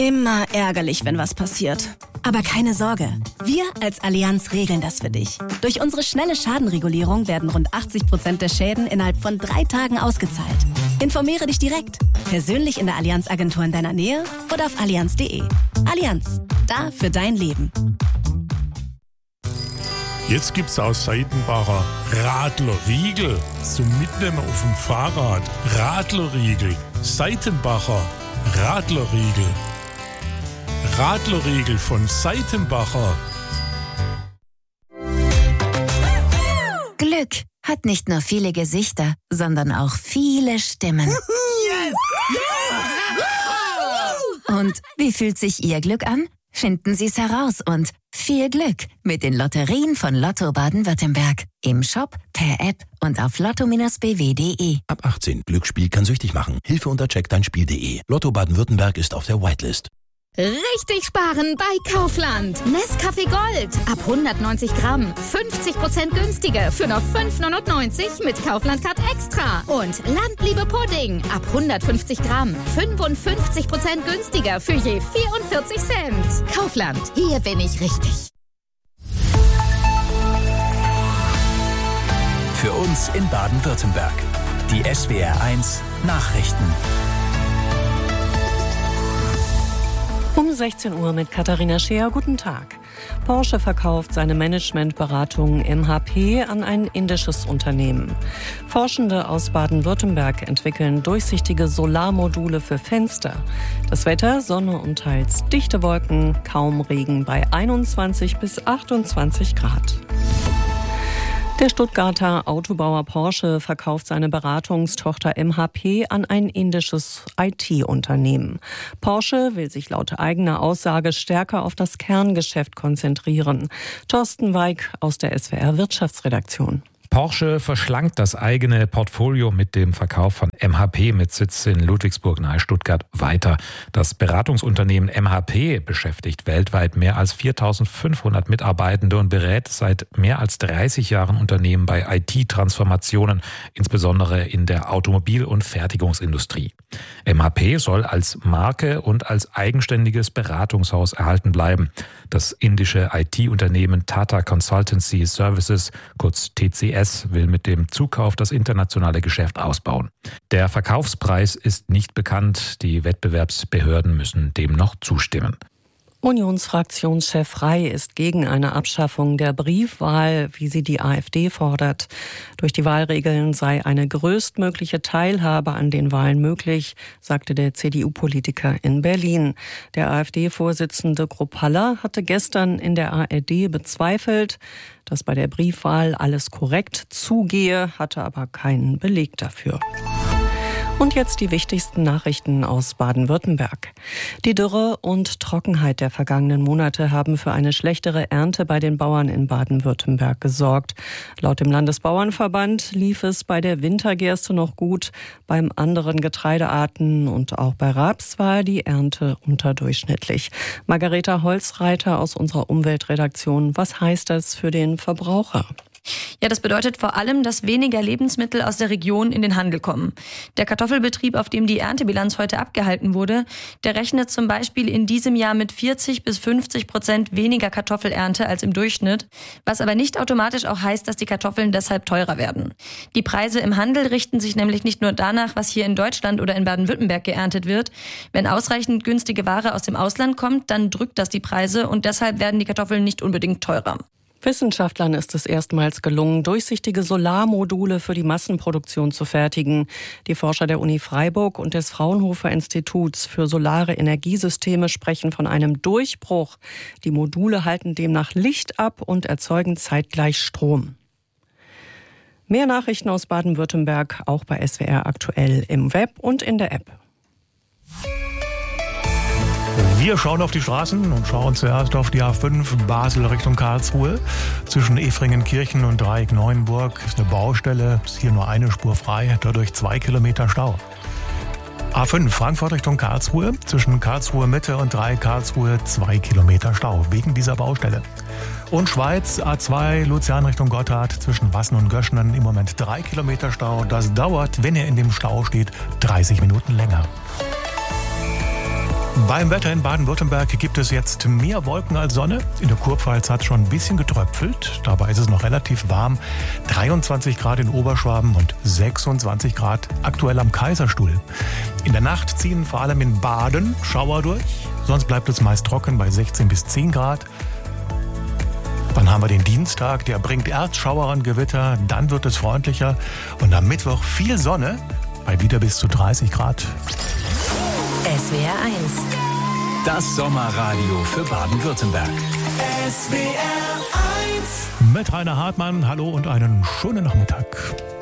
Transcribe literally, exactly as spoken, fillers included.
Immer ärgerlich, wenn was passiert. Aber keine Sorge, wir als Allianz regeln das für dich. Durch unsere schnelle Schadenregulierung werden rund achtzig Prozent der Schäden innerhalb von drei Tagen ausgezahlt. Informiere dich direkt, persönlich in der Allianz-Agentur in deiner Nähe oder auf allianz punkt de. Allianz, da für dein Leben. Jetzt gibt's aus Seitenbacher Radlerriegel zum Mitnehmen auf dem Fahrrad. Radlerriegel, Seitenbacher Radlerriegel. Radlerriegel von Seitenbacher. Glück hat nicht nur viele Gesichter, sondern auch viele Stimmen. Yes! Yeah! Und wie fühlt sich Ihr Glück an? Finden Sie es heraus und viel Glück mit den Lotterien von Lotto Baden-Württemberg. Im Shop, per App und auf lotto Bindestrich b w punkt de. Ab achtzehn. Glücksspiel kann süchtig machen. Hilfe unter check dein spiel punkt de. Lotto Baden-Württemberg ist auf der Whitelist. Richtig sparen bei Kaufland. Nescafé Gold ab hundertneunzig Gramm. fünfzig Prozent günstiger für nur fünf neunundneunzig mit Kaufland Card Extra. Und Landliebe Pudding ab hundertfünfzig Gramm. fünfundfünfzig Prozent günstiger für je vierundvierzig Cent. Kaufland, hier bin ich richtig. Für uns in Baden-Württemberg. Die S W R eins Nachrichten. Um sechzehn Uhr mit Katharina Scheer. Guten Tag. Porsche verkauft seine Managementberatung M H P an ein indisches Unternehmen. Forschende aus Baden-Württemberg entwickeln durchsichtige Solarmodule für Fenster. Das Wetter, Sonne und teils dichte Wolken, kaum Regen bei einundzwanzig bis achtundzwanzig Grad. Der Stuttgarter Autobauer Porsche verkauft seine Beratungstochter M H P an ein indisches I T-Unternehmen. Porsche will sich laut eigener Aussage stärker auf das Kerngeschäft konzentrieren. Thorsten Weig aus der S W R Wirtschaftsredaktion. Porsche verschlankt das eigene Portfolio mit dem Verkauf von M H P mit Sitz in Ludwigsburg nahe Stuttgart weiter. Das Beratungsunternehmen M H P beschäftigt weltweit mehr als viertausendfünfhundert Mitarbeitende und berät seit mehr als dreißig Jahren Unternehmen bei I T-Transformationen, insbesondere in der Automobil- und Fertigungsindustrie. M H P soll als Marke und als eigenständiges Beratungshaus erhalten bleiben. Das indische I T-Unternehmen Tata Consultancy Services, kurz T C S, will mit dem Zukauf das internationale Geschäft ausbauen. Der Verkaufspreis ist nicht bekannt. Die Wettbewerbsbehörden müssen dem noch zustimmen. Unionsfraktionschef Rey ist gegen eine Abschaffung der Briefwahl, wie sie die AfD fordert. Durch die Wahlregeln sei eine größtmögliche Teilhabe an den Wahlen möglich, sagte der C D U-Politiker in Berlin. Der AfD-Vorsitzende Grupp-Haller hatte gestern in der A R D bezweifelt, dass bei der Briefwahl alles korrekt zugehe, hatte aber keinen Beleg dafür. Und jetzt die wichtigsten Nachrichten aus Baden-Württemberg. Die Dürre und Trockenheit der vergangenen Monate haben für eine schlechtere Ernte bei den Bauern in Baden-Württemberg gesorgt. Laut dem Landesbauernverband lief es bei der Wintergerste noch gut. Beim anderen Getreidearten und auch bei Raps war die Ernte unterdurchschnittlich. Margareta Holzreiter aus unserer Umweltredaktion. Was heißt das für den Verbraucher? Ja, das bedeutet vor allem, dass weniger Lebensmittel aus der Region in den Handel kommen. Der Kartoffelbetrieb, auf dem die Erntebilanz heute abgehalten wurde, der rechnet zum Beispiel in diesem Jahr mit vierzig bis fünfzig Prozent weniger Kartoffelernte als im Durchschnitt, was aber nicht automatisch auch heißt, dass die Kartoffeln deshalb teurer werden. Die Preise im Handel richten sich nämlich nicht nur danach, was hier in Deutschland oder in Baden-Württemberg geerntet wird. Wenn ausreichend günstige Ware aus dem Ausland kommt, dann drückt das die Preise und deshalb werden die Kartoffeln nicht unbedingt teurer. Wissenschaftlern ist es erstmals gelungen, durchsichtige Solarmodule für die Massenproduktion zu fertigen. Die Forscher der Uni Freiburg und des Fraunhofer Instituts für solare Energiesysteme sprechen von einem Durchbruch. Die Module halten demnach Licht ab und erzeugen zeitgleich Strom. Mehr Nachrichten aus Baden-Württemberg auch bei S W R aktuell im Web und in der App. Wir schauen auf die Straßen und schauen zuerst auf die A fünf Basel Richtung Karlsruhe. Zwischen Efringenkirchen und Dreieck-Neuenburg ist eine Baustelle, ist hier nur eine Spur frei, dadurch zwei Kilometer Stau. A fünf Frankfurt Richtung Karlsruhe, zwischen Karlsruhe Mitte und Dreieck Karlsruhe zwei Kilometer Stau wegen dieser Baustelle. Und Schweiz A zwei Luzern Richtung Gotthard, zwischen Wassen und Göschenen im Moment drei Kilometer Stau. Das dauert, wenn ihr in dem Stau steht, dreißig Minuten länger. Beim Wetter in Baden-Württemberg gibt es jetzt mehr Wolken als Sonne. In der Kurpfalz hat es schon ein bisschen getröpfelt. Dabei ist es noch relativ warm. dreiundzwanzig Grad in Oberschwaben und sechsundzwanzig Grad aktuell am Kaiserstuhl. In der Nacht ziehen vor allem in Baden Schauer durch. Sonst bleibt es meist trocken bei sechzehn bis zehn Grad. Dann haben wir den Dienstag, der bringt erst Schauer und Gewitter, dann wird es freundlicher. Und am Mittwoch viel Sonne bei wieder bis zu dreißig Grad. S W R eins. Das Sommerradio für Baden-Württemberg. S W R eins. Mit Rainer Hartmann, hallo und einen schönen Nachmittag.